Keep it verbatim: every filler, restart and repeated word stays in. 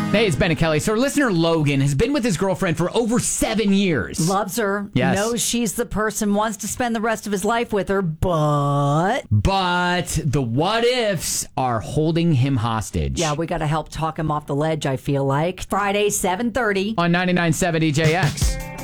Hey, it's Ben and Kelly. So our listener Logan has been with his girlfriend for over seven years. Loves her. Yes. Knows she's the person, wants to spend the rest of his life with her, but... But the what ifs are holding him hostage. Yeah, we got to help talk him off the ledge, I feel like. Friday, seven thirty. On ninety-nine point seven D J X.